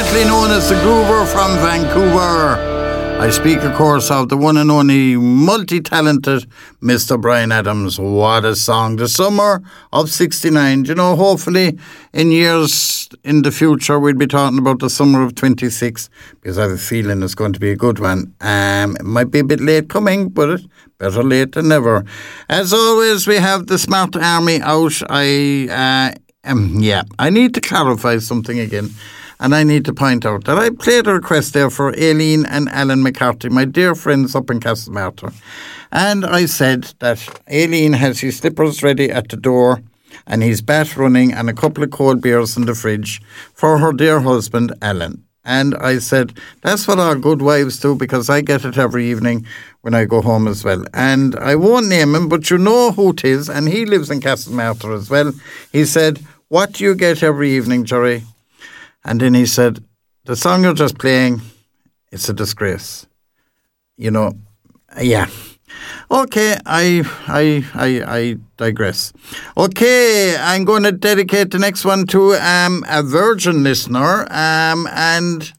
aptly known as the Groover from Vancouver. I speak, of course, of the one and only multi-talented Mr. Bryan Adams. What a song. The summer of 69. You know, hopefully in years in the future we'll be talking about the summer of 26, because I have a feeling it's going to be a good one. It might be a bit late coming, but better late than never. As always, we have the Smart Army out. I need to clarify something again. And I need to point out that I played a request there for Aileen and Alan McCarthy, my dear friends up in Castlemartyr. And I said that Aileen has his slippers ready at the door and his bat running and a couple of cold beers in the fridge for her dear husband, Alan. And I said, that's what our good wives do, because I get it every evening when I go home as well. And I won't name him, but you know who it is, and he lives in Castlemartyr as well. He said, what do you get every evening, Jerry? And then he said, the song you're just playing, it's a disgrace. You know, yeah. Okay, I digress. Okay, I'm going to dedicate the next one to a Virgin listener, and...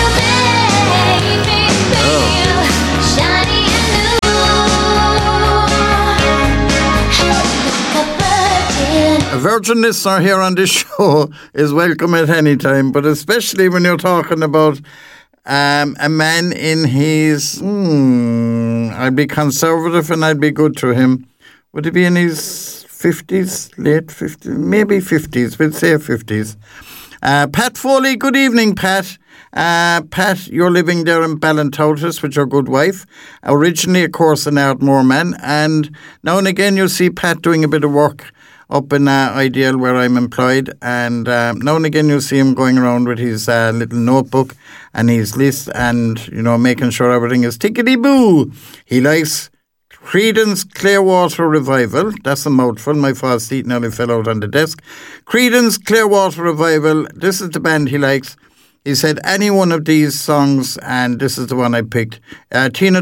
A Virgin listener here on this show is welcome at any time, but especially when you're talking about a man in his... I'd be conservative and I'd be good to him. Would he be in his 50s, late 50s, maybe 50s, we'll say 50s. Pat Foley, good evening, Pat. Pat, you're living there in Ballintoutis with your good wife. Originally, of course, an Ardmore man, and now and again you'll see Pat doing a bit of work up in Ideal where I'm employed, and now and again you'll see him going around with his little notebook and his list and, you know, making sure everything is tickety-boo. He likes Creedence Clearwater Revival. That's a mouthful. My false seat nearly fell out on the desk. Creedence Clearwater Revival. This is the band he likes. He said any one of these songs, and this is the one I picked. Tina